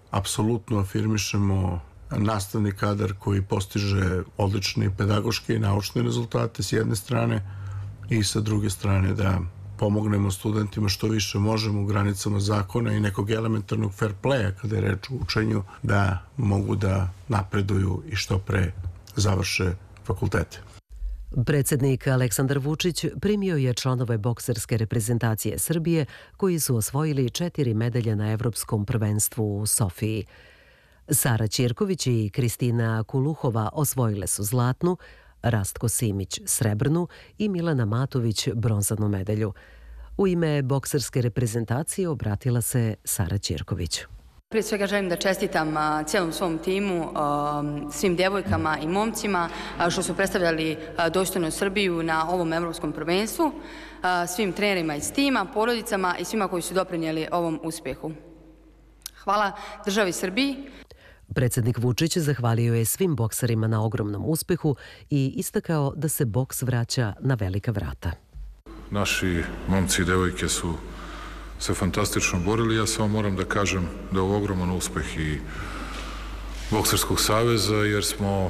apsolutno afirmišemo nastavni kadar koji postiže odlične pedagoške i naučne rezultate s jedne strane i sa druge strane da pomognemo studentima što više možemo u granicama zakona i nekog elementarnog fair playa kada je reč o učenju, da mogu da napreduju i što pre završe fakultete. Predsjednik Aleksandar Vučić primio je članove bokserske reprezentacije Srbije koji su osvojili 4 medalje na Evropskom prvenstvu u Sofiji. Sara Ćirković i Kristina Kuluhova osvojile su zlatnu, Rastko Simić srebrnu i Milana Matović bronzanu medalju. U ime bokserske reprezentacije obratila se Sara Ćirković. Prije svega želim da čestitam cijelom svom timu, svim djevojkama i momcima što su predstavljali dostojno Srbiju na ovom evropskom prvenstvu, svim trenerima iz tima, porodicama i svima koji su doprinijeli ovom uspjehu. Hvala državi Srbiji. Predsjednik Vučić zahvalio je svim bokserima na ogromnom uspjehu i istakao da se boks vraća na velika vrata. Naši momci i devojke su se fantastično borili. Ja samo moram da kažem da je ovo ogroman uspeh i Bokserskog saveza, jer smo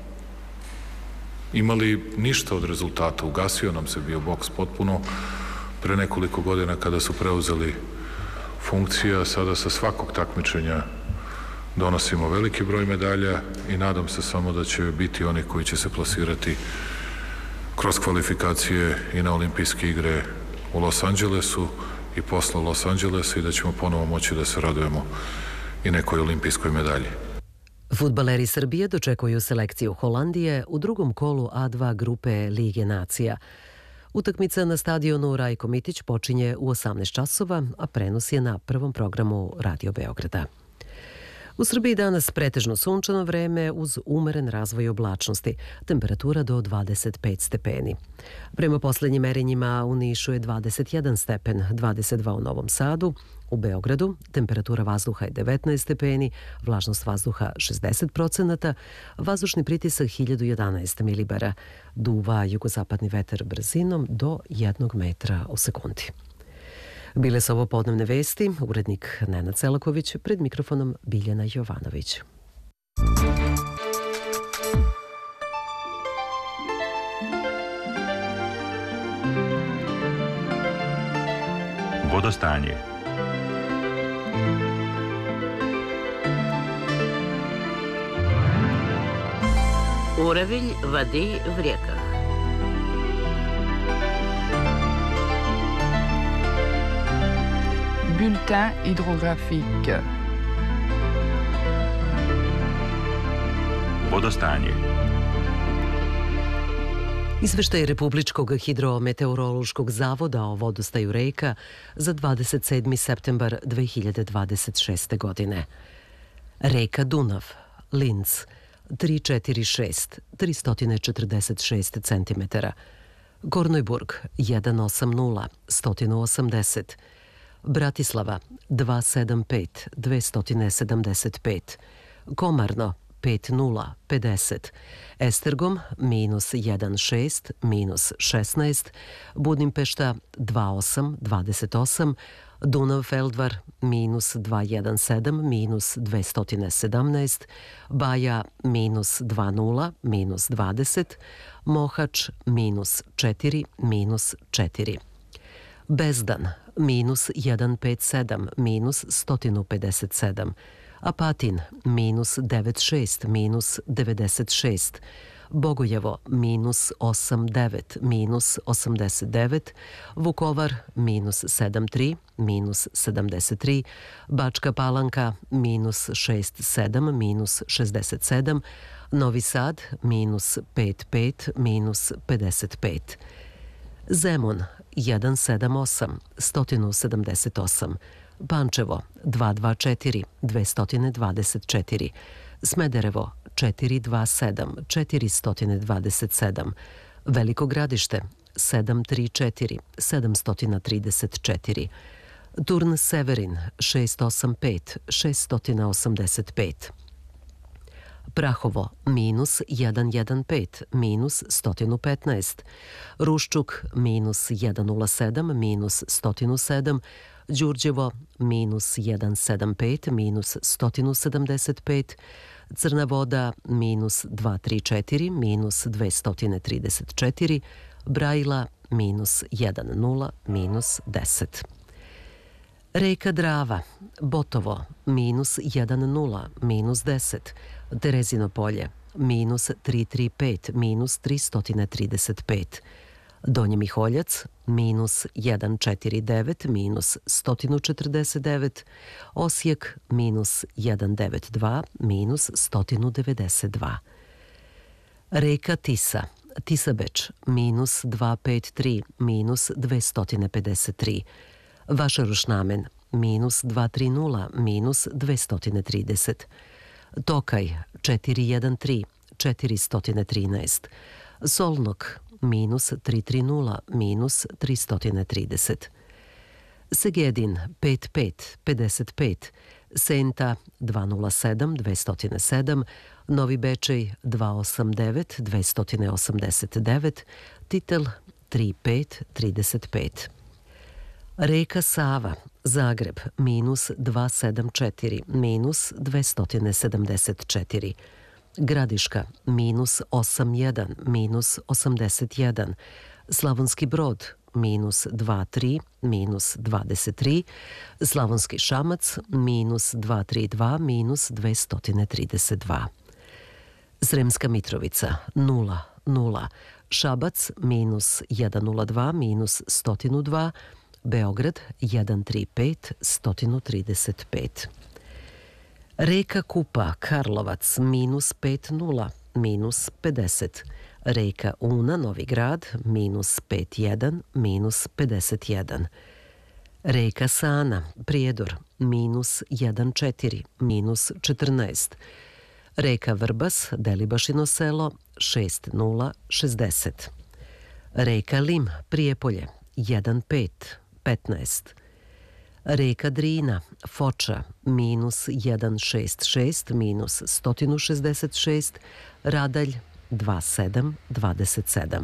imali ništa od rezultata. Ugasio nam se bio boks potpuno pre nekoliko godina kada su preuzeli funkcija. Sada sa svakog takmičenja donosimo veliki broj medalja i nadam se samo da će biti oni koji će se plasirati kroz kvalifikacije i na olimpijske igre u Los Angelesu i posle Los Angelesa i da ćemo ponovo moći da se radujemo i nekoj olimpijskoj medalji. Fudbaleri Srbije dočekuju selekciju Holandije u drugom kolu A2 grupe Lige nacija. Utakmica na stadionu Rajko Mitić počinje u 18 časova, a prenos je na prvom programu Radio Beograda. U Srbiji danas pretežno sunčano vreme uz umeren razvoj oblačnosti, temperatura do 25 stepeni. Prema posljednjim merenjima u Nišu je 21 stepen, 22 u Novom Sadu, u Beogradu temperatura vazduha je 19 stepeni, vlažnost vazduha 60%, vazdušni pritisak 1011 milibara, duva jugozapadni vetar brzinom do 1 metra u sekundi. Bile su ovo podnevne vesti, urednik Nenad Selaković, pred mikrofonom Biljana Jovanović. Vodostanje. Уровень воды в реках. Bulletin hydrographique. Vodostanje. Izveštaj Republičkog hidrometeorološkog zavoda o vodostaju reka za 27. septembar 2026. godine. Reka Dunav, Linz, 346, 346 cm. Kornojburg, 180, 180. Bratislava, 275, 275. Komarno, 50, 50. Estergom, -16, -16. Budimpešta, 28, 28. Dunav-Feldvar, -217, -217. Baja, -20, -20. Mohač, -4, -4. Bezdan, -157, -157. Apatin, -96, -96. Bogojevo, -89, -89. Vukovar, -73, -73. Bačka Palanka, -67, -67. Novi Sad, -55, -55. Zemun, 178, 178. Pančevo, 224, 224. Smederevo, 427, 427. Veliko Gradište, 734, 734. Turn Severin, 685, 685. Prahovo, -115, -115. Ruščuk, -107, -107. Đurđevo minus 175, minus 175, Crna Voda minus 234, minus 234, Brajila minus 10, minus 10. Reka Drava, Botovo, minus 1,0, minus 10. Terezino polje, minus 335, minus 335. Donji Miholjac, minus 149, minus 149. Osijek, minus 192, minus 192. Reka Tisa, Tisabeč, minus 253, minus 253. Vašarušnamen, minus 230, minus 230. Tokaj, 413, 413. Solnok, minus 330, minus 330. Segedin, 55, 55. Senta, 207, 207. Novi Bečej, 289, 289. Titel, 35, 35. Reka Sava, Zagreb, minus 274, minus 274. Gradiška, minus 81, minus 81. Slavonski Brod, minus 23, minus 23. Slavonski Šamac, minus 232, minus 232. Sremska Mitrovica, 0, 0. Šabac, minus 102, minus 102. Beograd, 135, 135. Reka Kupa, Karlovac, minus 50, minus 50. Reka Una, Novi Grad, minus 51, minus 51. Reka Sana, Prijedor, minus 14, minus 14. Reka Vrbas, Delibašino selo, 60, 60. Reka Lim, Prijepolje, 15, 15. Reka Drina, Foča, minus 166, minus 166, Radalj, 27, 27.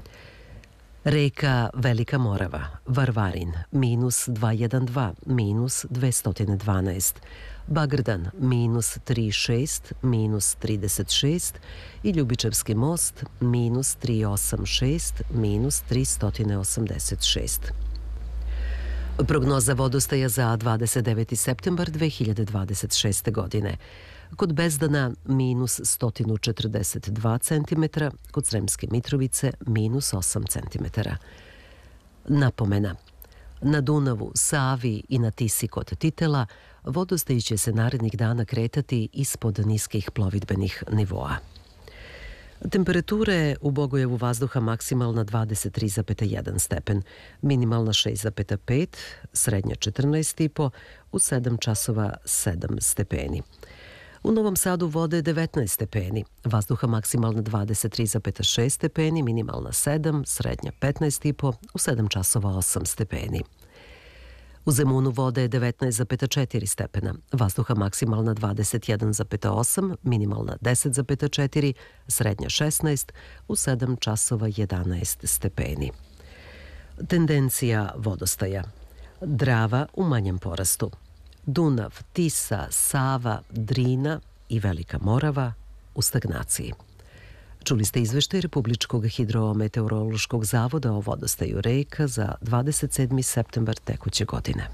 Reka Velika Morava, Varvarin, minus 212, minus 212. Bagrdan, minus 36, minus 36 i Ljubičevski most, minus 386, minus 386. Prognoza vodostaja za 29. septembar 2026. godine. Kod Bezdana minus 142 cm, kod Sremske Mitrovice minus 8 cm. Napomena. Na Dunavu, Savi i na Tisi kod Titela vodostaj će se narednih dana kretati ispod niskih plovidbenih nivoa. Temperature u Bogojevu vazduha maksimalna 23,1 stepen, minimalna 6,5, srednja 14,5, u 7 časova 7 stepeni. U Novom Sadu vode 19 stepeni, vazduha maksimalna 23,6 stepeni, minimalna 7, srednja 15,5, u 7 časova 8 stepeni. U Zemunu vode je 19,4 stepena, vazduha maksimalna 21,8, minimalna 10,4, srednja 16, u 7 časova 11 stepeni. Tendencija vodostaja. Drava u manjem porastu. Dunav, Tisa, Sava, Drina i Velika Morava u stagnaciji. Čuli ste izveštaj Republičkog hidrometeorološkog zavoda o vodostaju reka za 27. septembar tekuće godine.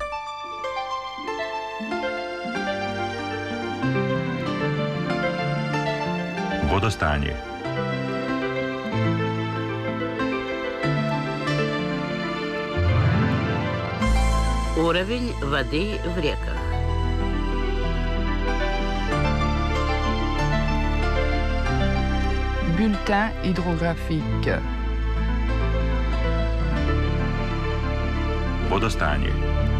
Vodostanje. Уровень воды в реках. Bulletin hydrographique. Vodostanje.